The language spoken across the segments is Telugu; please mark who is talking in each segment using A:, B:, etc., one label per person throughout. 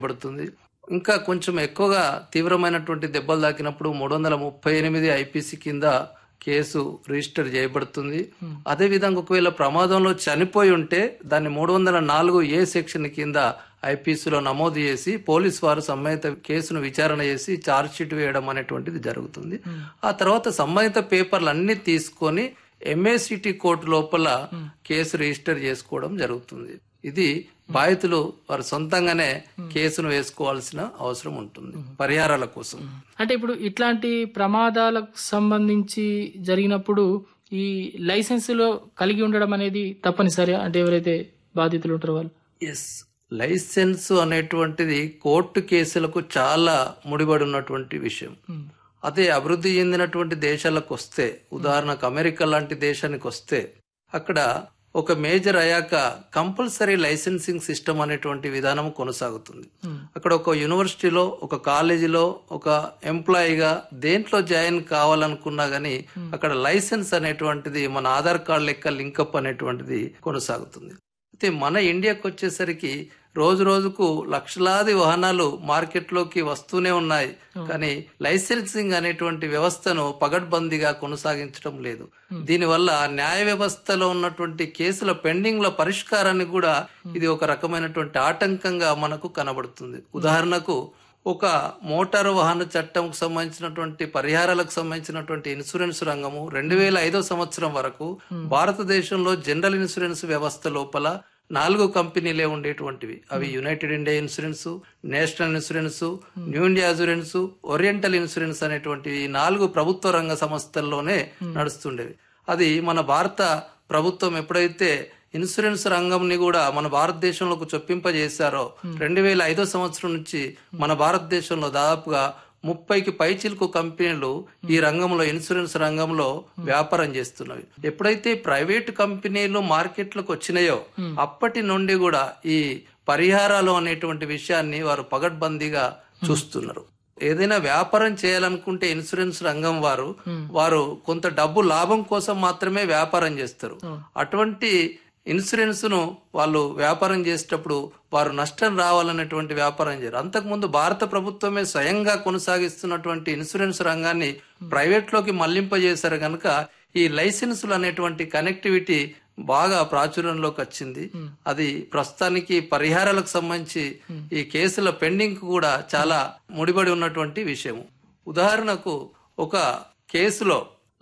A: పడుతుంది. ఇంకా కొంచెం ఎక్కువగా తీవ్రమైనటువంటి దెబ్బలు తాకినప్పుడు 338 ఐపీసీ కింద కేసు రిజిస్టర్ చేయబడుతుంది. అదేవిధంగా ఒకవేళ ప్రమాదంలో చనిపోయి ఉంటే దాన్ని 304A సెక్షన్ కింద ఐపీసీలో నమోదు చేసి పోలీసు వారు సంబంధిత కేసును విచారణ చేసి ఛార్జ్ షీట్ వేయడం అనేటువంటిది జరుగుతుంది. ఆ తర్వాత సంబంధిత పేపర్లు అన్ని తీసుకొని ఎంఏసిటీ కోర్టు లోపల కేసు రిజిస్టర్ చేసుకోవడం జరుగుతుంది. ఇది బాధితులు వారు సొంతంగానే కేసును వేసుకోవాల్సిన అవసరం ఉంటుంది పరిహారాల కోసం.
B: అంటే ఇప్పుడు ఇట్లాంటి ప్రమాదాలకు సంబంధించి జరిగినప్పుడు ఈ లైసెన్సులో కలిగి ఉండడం అనేది తప్పనిసరి, అంటే ఎవరైతే బాధితులు ఉంటారో వాళ్ళు?
A: ఎస్, లైసెన్స్ అనేటువంటిది కోర్టు కేసులకు చాలా ముడిపడి ఉన్నటువంటి విషయం. అదే అభివృద్ధి చెందినటువంటి దేశాలకు వస్తే, ఉదాహరణకు అమెరికా లాంటి దేశానికి వస్తే, అక్కడ ఒక మేజర్ అయ్యాక కంపల్సరీ లైసెన్సింగ్ సిస్టమ్ అనేటువంటి విధానం కొనసాగుతుంది. అక్కడ ఒక యూనివర్సిటీలో, ఒక కాలేజీలో, ఒక ఎంప్లాయీగా దేంట్లో జాయిన్ కావాలనుకున్నా గానీ అక్కడ లైసెన్స్ అనేటువంటిది మన ఆధార్ కార్డు లెక్క లింకప్ అనేటువంటిది కొనసాగుతుంది. అయితే మన ఇండియాకి వచ్చేసరికి రోజు రోజుకు లక్షలాది వాహనాలు మార్కెట్లోకి వస్తూనే ఉన్నాయి, కానీ లైసెన్సింగ్ అనేటువంటి వ్యవస్థను పగడ్బందీగా కొనసాగించడం లేదు. దీనివల్ల న్యాయ వ్యవస్థలో ఉన్నటువంటి కేసుల పెండింగ్ల పరిష్కారాన్ని కూడా ఇది ఒక రకమైనటువంటి ఆటంకంగా మనకు కనబడుతుంది. ఉదాహరణకు ఒక మోటారు వాహన చట్టంకు సంబంధించినటువంటి పరిహారాలకు సంబంధించినటువంటి ఇన్సూరెన్స్ రంగము 2005 సంవత్సరం వరకు భారతదేశంలో జనరల్ ఇన్సూరెన్స్ వ్యవస్థ లోపల 4 కంపెనీలే ఉండేటువంటివి. అవి United India insurance, national insurance, new India insurance, oriental insurance అనేటువంటివి 4 ప్రభుత్వ రంగ సంస్థల్లోనే నడుస్తుండేవి. అది మన భారత ప్రభుత్వం ఎప్పుడైతే ఇన్సూరెన్స్ రంగంని కూడా మన భారతదేశంలోకి చొప్పింపజేశారో 2005 సంవత్సరం నుంచి మన భారతదేశంలో దాదాపుగా 30కి పైచిలుకు కంపెనీలు ఈ రంగంలో, ఇన్సూరెన్స్ రంగంలో వ్యాపారం చేస్తున్నవి. ఎప్పుడైతే ప్రైవేటు కంపెనీలు మార్కెట్లకు వచ్చినాయో అప్పటి నుండి కూడా ఈ పరిహారాలు అనేటువంటి విషయాన్ని వారు పగడ్బందీగా చూస్తున్నారు. ఏదైనా వ్యాపారం చేయాలనుకుంటే ఇన్సూరెన్స్ రంగం వారు కొంత డబ్బు లాభం కోసం మాత్రమే వ్యాపారం చేస్తారు. అటువంటి ఇన్సూరెన్స్ ను వాళ్ళు వ్యాపారం చేసేటప్పుడు వారు నష్టం రావాలనేటువంటి వ్యాపారం చేయరు. అంతకుముందు భారత ప్రభుత్వమే స్వయంగా కొనసాగిస్తున్నటువంటి ఇన్సూరెన్స్ రంగాన్ని ప్రైవేట్ లోకి మళ్లింపజేశారు కనుక ఈ లైసెన్సులు అనేటువంటి కనెక్టివిటీ బాగా ప్రాచుర్యంలోకి వచ్చింది. అది ప్రస్తుతానికి పరిహారాలకు సంబంధించి ఈ కేసుల పెండింగ్ కూడా చాలా ముడిపడి ఉన్నటువంటి విషయం. ఉదాహరణకు ఒక కేసులో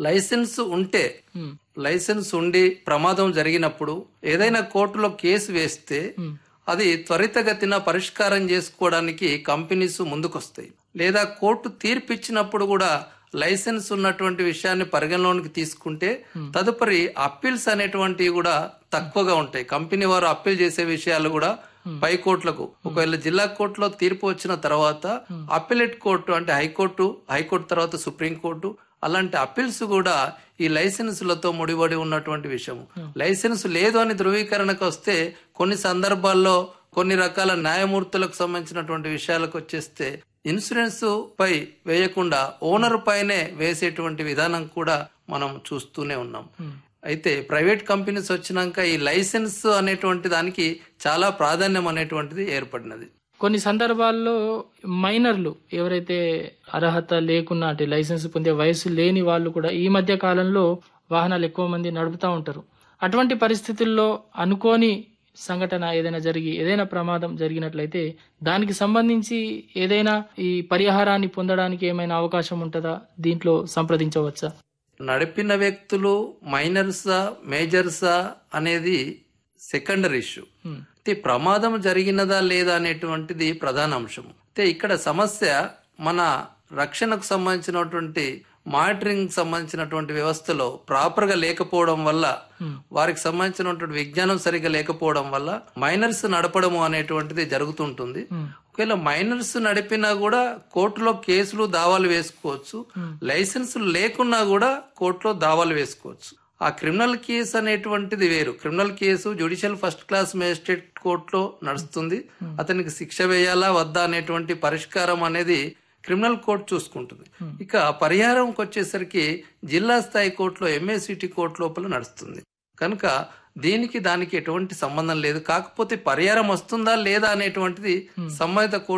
A: లైసెన్స్ ఉండి ప్రమాదం జరిగినప్పుడు ఏదైనా కోర్టులో కేసు వేస్తే అది త్వరితగతిన పరిష్కారం చేసుకోవడానికి కంపెనీస్ ముందుకొస్తాయి. లేదా కోర్టు తీర్పు ఇచ్చినప్పుడు కూడా లైసెన్స్ ఉన్నటువంటి విషయాన్ని పరిగణలోనికి తీసుకుంటే తదుపరి అప్పీల్స్ అనేటువంటివి కూడా తక్కువగా ఉంటాయి. కంపెనీ వారు అప్పీల్ చేసే విషయాలు కూడా పై కోర్టులకు, ఒకవేళ జిల్లా కోర్టులో తీర్పు వచ్చిన తర్వాత అప్పీలేట్ కోర్టు అంటే హైకోర్టు తర్వాత సుప్రీంకోర్టు, అలాంటి అప్పీల్స్ కూడా ఈ లైసెన్సులతో ముడిపడి ఉన్నటువంటి విషయం. లైసెన్స్ లేదు అని ధృవీకరణకు వస్తే కొన్ని సందర్భాల్లో కొన్ని రకాల న్యాయమూర్తులకు సంబంధించినటువంటి విషయాలకు వచ్చేస్తే ఇన్సూరెన్స్ పై వేయకుండా ఓనర్ పైనే వేసేటువంటి విధానం కూడా మనం చూస్తూనే ఉన్నాం. అయితే ప్రైవేట్ కంపెనీస్ వచ్చినాక ఈ లైసెన్స్ అనేటువంటి దానికి చాలా ప్రాధాన్యం అనేటువంటిది ఏర్పడినది.
B: కొన్ని సందర్భాల్లో మైనర్లు ఎవరైతే అర్హత లేకున్నా, అంటే లైసెన్స్ పొందే వయసు లేని వాళ్ళు కూడా ఈ మధ్య కాలంలో వాహనాలు ఎక్కువ మంది నడుపుతా ఉంటారు. అటువంటి పరిస్థితుల్లో అనుకోని సంఘటన ఏదైనా ప్రమాదం జరిగినట్లయితే దానికి సంబంధించి ఏదైనా ఈ పరిహారాన్ని పొందడానికి ఏమైనా అవకాశం ఉంటుందా? దీంట్లో సంప్రదించవచ్చా?
A: నడిపిన వ్యక్తులు మైనర్సా మేజర్సా అనేది సెకండరీ ఇష్యూ. ప్రమాదం జరిగినదా లేదా అనేటువంటిది ప్రధాన అంశం. అయితే ఇక్కడ సమస్య మన రక్షణకు సంబంధించినటువంటి మానిటరింగ్ సంబంధించినటువంటి వ్యవస్థలో ప్రాపర్ గా లేకపోవడం వల్ల, వారికి సంబంధించినటువంటి విజ్ఞానం సరిగ్గా లేకపోవడం వల్ల మైనర్స్ నడపడము అనేటువంటిది జరుగుతుంటుంది. ఒకవేళ మైనర్స్ నడిపినా కూడా కోర్టులో కేసులు దావాలు వేసుకోవచ్చు. లైసెన్స్ లేకున్నా కూడా కోర్టులో దావాలు వేసుకోవచ్చు. ఆ క్రిమినల్ కేసు అనేటువంటిది వేరు. Criminal case judicial first class magistrate కోర్టులో నడుస్తుంది. అతనికి శిక్ష వేయాలా వద్దా అనేటువంటి పరిష్కారం అనేది క్రిమినల్ కోర్టు చూసుకుంటుంది. ఇక పరిహారంకి వచ్చేసరికి జిల్లా స్థాయి కోర్టులో ఎంఏసిటీ కోర్టు లోపల నడుస్తుంది. కనుక దీనికి దానికి ఎటువంటి సంబంధం లేదు. కాకపోతే పరిహారం వస్తుందా లేదా అనేటువంటిది సంబంధిత